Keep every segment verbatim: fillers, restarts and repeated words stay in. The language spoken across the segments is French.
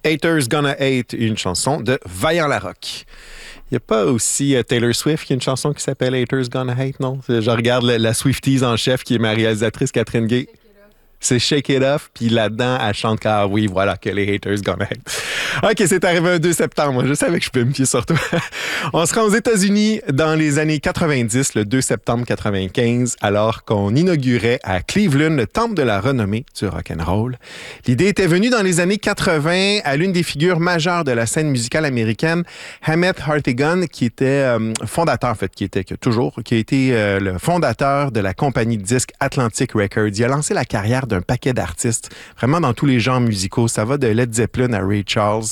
Haters Gonna Hate, une chanson de Vaillant Larocque. Il n'y a pas aussi uh, Taylor Swift qui a une chanson qui s'appelle Haters Gonna Hate, non? Je regarde la, la Swifties en chef qui est ma réalisatrice Catherine Gay. C'est Shake It Off, puis là-dedans, elle chante car oui, voilà, que les haters gonna hate. OK, c'est arrivé un deux septembre. Je savais que je pouvais me fier sur toi. On se rend aux États-Unis dans les années quatre-vingt-dix, le deux septembre quatre-vingt-quinze, alors qu'on inaugurait à Cleveland le temple de la renommée du rock'n'roll. L'idée était venue dans les années quatre-vingts à l'une des figures majeures de la scène musicale américaine, Hammett Hartigan, qui était euh, fondateur, en fait, qui était que toujours, qui a été euh, le fondateur de la compagnie de disques Atlantic Records. Il a lancé la carrière d'un paquet d'artistes, vraiment dans tous les genres musicaux. Ça va de Led Zeppelin à Ray Charles,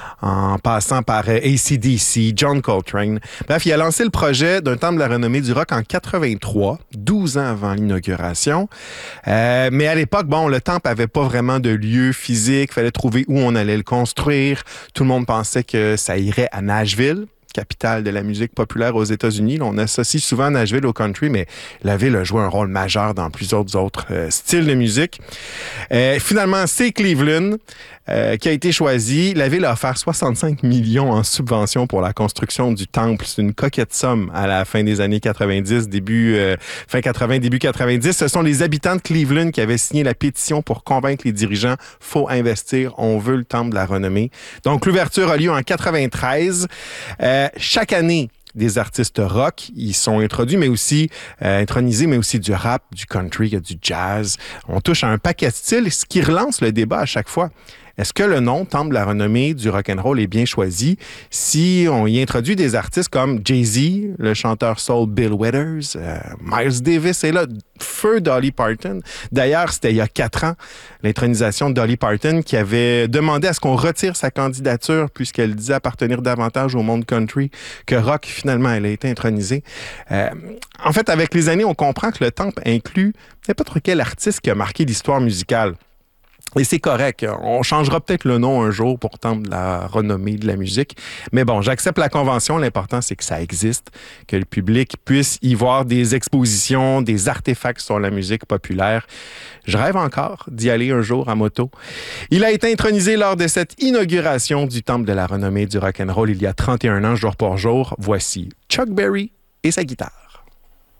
en passant par A C D C, John Coltrane. Bref, il a lancé le projet d'un temple de la renommée du rock en quatre-vingt-trois, douze ans avant l'inauguration. Euh, mais à l'époque, bon, le temple avait pas vraiment de lieu physique. Il fallait trouver où on allait le construire. Tout le monde pensait que ça irait à Nashville, capitale de la musique populaire aux États-Unis. Là, on associe souvent Nashville au country, mais la ville a joué un rôle majeur dans plusieurs autres euh, styles de musique. Euh, finalement, c'est Cleveland euh, qui a été choisi. La ville a offert soixante-cinq millions en subvention pour la construction du temple. C'est une coquette somme à la fin des années quatre-vingt-dix, début euh, fin quatre-vingts, début quatre-vingt-dix. Ce sont les habitants de Cleveland qui avaient signé la pétition pour convaincre les dirigeants. Faut investir, on veut le temple de la renommée. Donc, l'ouverture a lieu en quatre-vingt-treize. Euh, Chaque année, des artistes rock, ils sont introduits, mais aussi euh, intronisés, mais aussi du rap, du country, il y a du jazz. On touche à un paquet de styles, ce qui relance le débat à chaque fois. Est-ce que le nom temple de la renommée du rock'n'roll est bien choisi si on y introduit des artistes comme Jay-Z, le chanteur soul Bill Withers, euh, Miles Davis est là, feu Dolly Parton. D'ailleurs, c'était il y a quatre ans, l'intronisation de Dolly Parton qui avait demandé à ce qu'on retire sa candidature puisqu'elle disait appartenir davantage au monde country que rock. Finalement, elle a été intronisée. Euh, en fait, avec les années, on comprend que le temple inclut n'importe quel artiste qui a marqué l'histoire musicale. Et c'est correct. On changera peut-être le nom un jour pour temple de la renommée de la musique. Mais bon, j'accepte la convention. L'important, c'est que ça existe, que le public puisse y voir des expositions, des artefacts sur la musique populaire. Je rêve encore d'y aller un jour en moto. Il a été intronisé lors de cette inauguration du temple de la renommée du rock'n'roll il y a trente et un ans, jour pour jour. Voici Chuck Berry et sa guitare.